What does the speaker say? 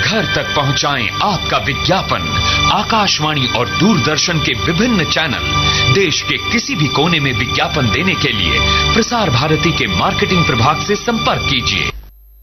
घर तक पहुंचाएं आपका विज्ञापन। आकाशवाणी और दूरदर्शन के विभिन्न चैनल देश के किसी भी कोने में विज्ञापन देने के लिए प्रसार भारती के मार्केटिंग प्रभाग से संपर्क कीजिए।